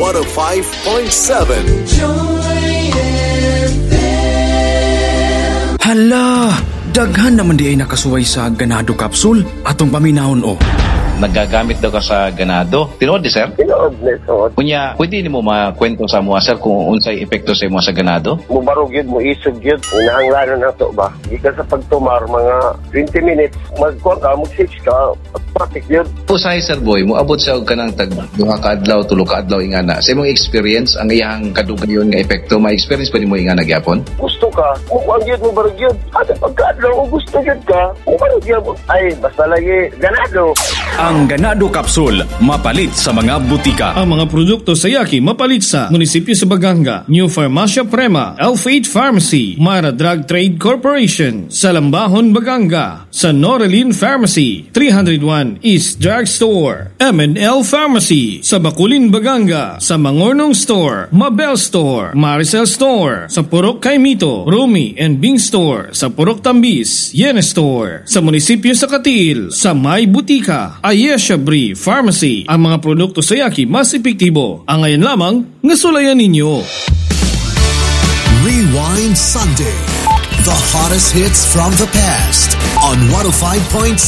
105.7. Hala, daghan naman di ay nakasuway sa ganado capsule atong paminahon o. Nagagamit daw ka sa ganado. Tinuod di, sir? Tinuod, tinuod. Kunya, pwede ni mo makwento sa mga, sir, kung unsay epekto sa mo sa ganado? Mubarog yun, muisog yun. Inahanglanan na to ba? Gikan sa pagtumar, mga 20 minutes, magkuha ka, mag-switch ka, automatic yun. Usahay, sir boy, muabot sa ka ng tag 2 kaadlaw, 3 kaadlaw ingana. Sa imong experience, ang iyang kadugayon nga epekto, ma-experience pa ni mo ingana gyapon? Gusto ka, mukuang yun, mubarog yun. At pagkaadlaw, kung gusto yun ka, mubarog yun. Ay, basta lagi ganado. Ang ganado capsule, mapalit sa mga butika. Ang mga produkto sa Yaki mapalit sa Munisipyo sa Baganga, New Farmacia Prema, L8 Pharmacy, Mara Drug Trade Corporation, sa Lambahon, Baganga, sa Norelin Pharmacy, 301 East Drug Store, M&L Pharmacy, sa Bakulin, Baganga, sa Mangornong Store, Mabel Store, Maricel Store, sa Purok Kaimito, Rumi and Bing Store, sa Purok Tambis, Yene Store, sa Munisipyo sa Katil, sa May Butika, Ayesha Brie Pharmacy. Ang mga produkto sa Yaki mas epektibo. Ang ngayon lamang, nasulayan ninyo. Rewind Sunday. The hottest hits from the past on 105.7